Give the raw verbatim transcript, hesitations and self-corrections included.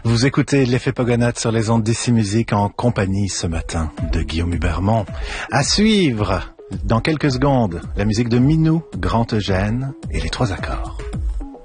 Vous écoutez l'effet Pogonat sur les ondes d'Ici Musique en compagnie ce matin de Guillaume Hubermont. À suivre, dans quelques secondes, la musique de Minou, Grand Eugène et les trois accords.